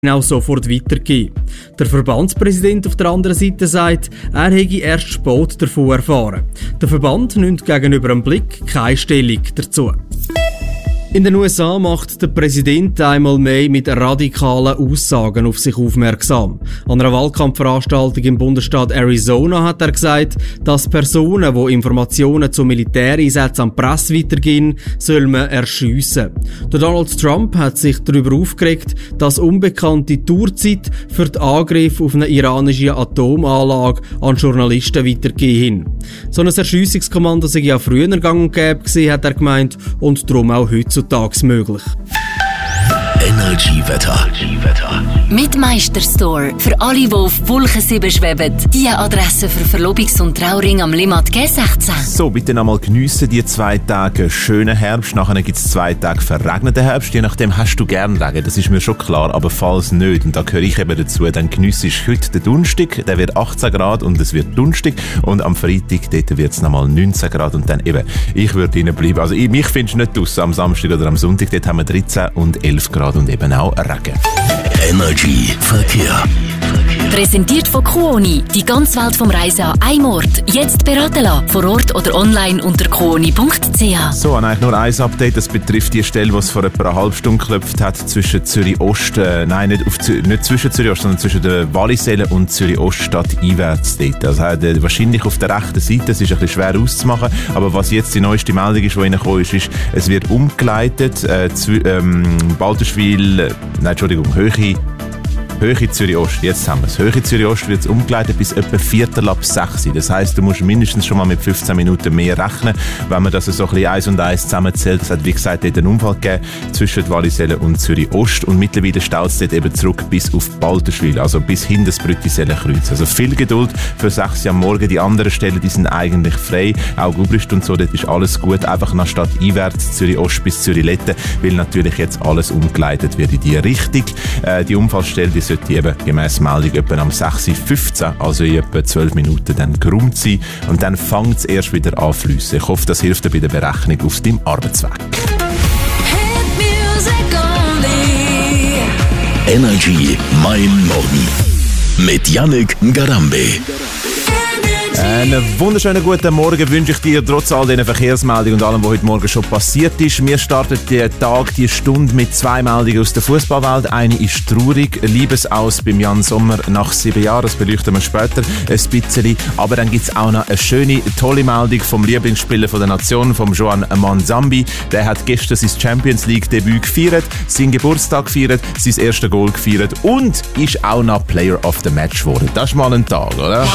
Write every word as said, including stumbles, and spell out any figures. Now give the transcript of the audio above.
auch sofort weitergeben. Der Verbandspräsident auf der anderen Seite sagt, er hätte erst spät davon erfahren. Der Verband nimmt gegenüber dem Blick keine Stellung dazu. In den U S A macht der Präsident einmal mehr mit radikalen Aussagen auf sich aufmerksam. An einer Wahlkampfveranstaltung im Bundesstaat Arizona hat er gesagt, dass Personen, die Informationen zu Militäreinsätzen an die Presse weitergeben, soll man erschiessen. Der Donald Trump hat sich darüber aufgeregt, dass unbekannte Tourzeit für die Angriffe auf eine iranische Atomanlage an Journalisten weitergehen. So ein Erschiessungskommando sei ja früher gang und gäbe gewesen, hat er gemeint, und darum auch heutzutage möglich. Energiewetter. Mit Meisterstore. Für alle, die auf Wolken sieben schweben. Die Adresse für Verlobungs- und Trauring am Limmat G sechzehn. So, bitte nochmal geniessen die zwei Tage schönen Herbst. Nachher gibt es zwei Tage verregneten Herbst. Je nachdem hast du gern Regen, das ist mir schon klar. Aber falls nicht, und da gehöre ich eben dazu, dann geniessest heute den Donnerstag. Der wird achtzehn Grad und es wird dunstig. Und am Freitag dort wird es nochmal neunzehn Grad. Und dann eben, ich würde drinnen bleiben. Also ich, mich findest du nicht draussen am Samstag oder am Sonntag. Dort haben wir dreizehn und elf Grad und eben auch Regen. Energy Verkehr. Präsentiert von Kuoni. Die ganze Welt vom Reisen an einem Ort. Jetzt beraten lassen. Vor Ort oder online unter kuoni punkt c h. So, und eigentlich nur ein Update. Das betrifft die Stelle, die es vor etwa einer halben Stunde geklopft hat zwischen Zürich-Ost, äh, nein, nicht, auf, nicht zwischen Zürich-Ost, sondern zwischen der Walliselle und Zürich-Ost stadteinwärts dort. Also äh, wahrscheinlich auf der rechten Seite. Es ist ein bisschen schwer auszumachen. Aber was jetzt die neueste Meldung ist, die reingekommen ist, ist, es wird umgeleitet, äh, zu, ähm, Balderschwil, äh, nein, Entschuldigung, Höhe, Höhe Zürich-Ost, jetzt haben wir es. Höhe Zürich-Ost wird es umgeleitet bis etwa Viertel ab sechs. Das heisst, du musst mindestens schon mal mit fünfzehn Minuten mehr rechnen, wenn man das so ein bisschen eins und eins zusammenzählt. Es hat, wie gesagt, dort einen Unfall gegeben zwischen Walliselle und Zürich-Ost und mittlerweile staut es dort eben zurück bis auf Balderschwil, also bis hin das Brüttisellen-Kreuz. Also viel Geduld für sechs Uhr am Morgen. Die anderen Stellen, die sind eigentlich frei. Auch Gubrist und so, dort ist alles gut. Einfach nach Stadt einwärts, Zürich-Ost bis Zürich-Lette, weil natürlich jetzt alles umgeleitet wird in die Richtung. Äh, die Unfallstelle, die sollte eben gemäss Meldung etwa am sechs Uhr fünfzehn, also in etwa zwölf Minuten, dann geräumt sein und dann fängt es erst wieder an zu fliessen. Ich hoffe, das hilft dir bei der Berechnung auf deinem Arbeitsweg. Energy Mein Morgen mit Yannick Ngarambe. Einen wunderschönen guten Morgen wünsche ich dir, trotz all diesen Verkehrsmeldungen und allem, was heute Morgen schon passiert ist. Wir starten den Tag, die Stunde mit zwei Meldungen aus der Fußballwelt. Eine ist traurig, Liebesaus beim Jan Sommer nach sieben Jahren, das beleuchten wir später ein bisschen. Aber dann gibt es auch noch eine schöne, tolle Meldung vom Lieblingsspieler von der Nation, vom Joan Manzambi. Der hat gestern sein Champions League Debüt gefeiert, seinen Geburtstag gefeiert, sein erstes Goal gefeiert und ist auch noch Player of the Match geworden. Das ist mal ein Tag, oder?